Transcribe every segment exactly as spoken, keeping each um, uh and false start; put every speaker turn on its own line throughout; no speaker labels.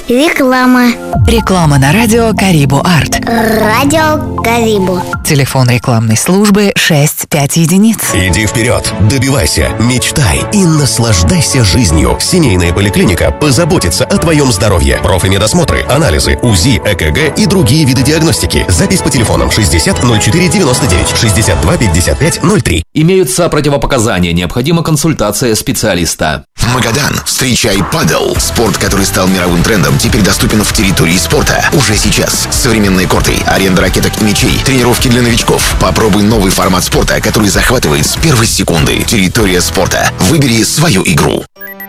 Реклама.
Реклама на радио Карибу Арт.
Радио Карибу.
Телефон рекламной службы шесть пять единиц.
Иди вперед, добивайся, мечтай и наслаждайся жизнью. Семейная поликлиника позаботится о твоем здоровье. Профмедосмотры, анализы, УЗИ, ЭКГ и другие виды диагностики. Запись по телефонам шестьдесят ноль четыре девяносто девять, шестьдесят два пятьдесят пять ноль три.
Имеются противопоказания, необходима консультация специалиста.
Магадан. Встречай падел. Спорт, который стал мировым трендом, теперь доступен в территории спорта. Уже сейчас. Современные корты, аренда ракеток и мячей, тренировки для новичков. Попробуй новый формат спорта, который захватывает с первой секунды. Территория спорта. Выбери свою игру.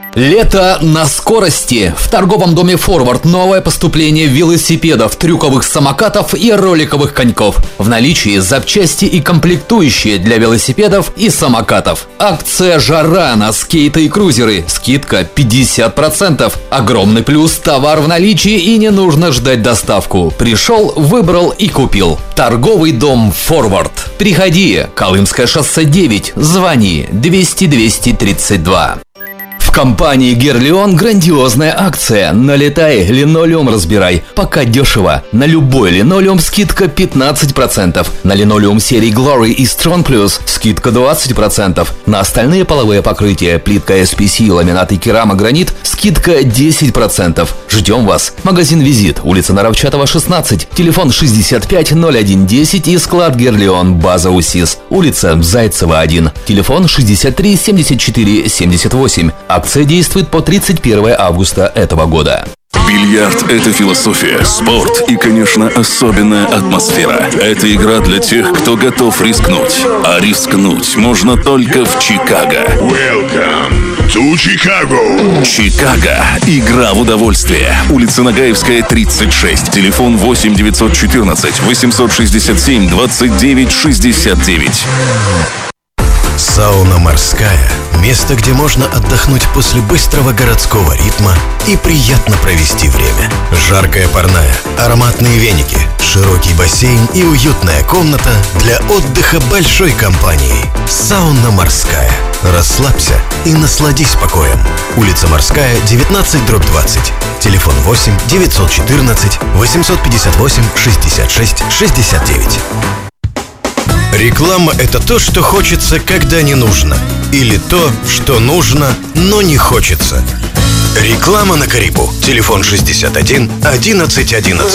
Лето на скорости. В торговом доме «Форвард» новое поступление велосипедов, трюковых самокатов и роликовых коньков. В наличии запчасти и комплектующие для велосипедов и самокатов. Акция «Жара» на скейты и крузеры. Скидка пятьдесят процентов. Огромный плюс – товар в наличии и не нужно ждать доставку. Пришел, выбрал и купил. Торговый дом «Форвард». Приходи. Колымское шоссе девять. Звони двести двести тридцать два. В компании «Герлион» грандиозная акция. Налетай, линолеум разбирай. Пока дешево. На любой линолеум скидка пятнадцать процентов. На линолеум серии Glory и Strong Plus скидка двадцать процентов. На остальные половые покрытия, плитка эс пи си, ламинат и керамогранит скидка десять процентов. Ждем вас. Магазин «Визит», улица Наровчатова, шестнадцать. Телефон шестьдесят пять ноль один десять и склад «Герлион», база УСИС. Улица Зайцева, один. Телефон шестьдесят три семьдесят четыре семьдесят восемь. Акция действует по тридцать первое августа этого года.
Бильярд – это философия, спорт и, конечно, особенная атмосфера. Это игра для тех, кто готов рискнуть. А рискнуть можно только в Чикаго.
Welcome to Chicago.
Чикаго. Игра в удовольствие. Улица Нагаевская, тридцать шесть. Телефон восемь девятьсот четырнадцать восемьсот шестьдесят семь двадцать девять шестьдесят девять.
Сауна «Морская» – место, где можно отдохнуть после быстрого городского ритма и приятно провести время. Жаркая парная, ароматные веники, широкий бассейн и уютная комната для отдыха большой компанией. Сауна «Морская». Расслабься и насладись покоем. Улица Морская, девятнадцать дробь двадцать. Телефон восемь девятьсот четырнадцать восемьсот пятьдесят восемь шестьдесят шесть шестьдесят девять. Реклама – это то, что хочется, когда не нужно. Или то, что нужно, но не хочется. Реклама на Карибу. Телефон шестьдесят один одиннадцать одиннадцать.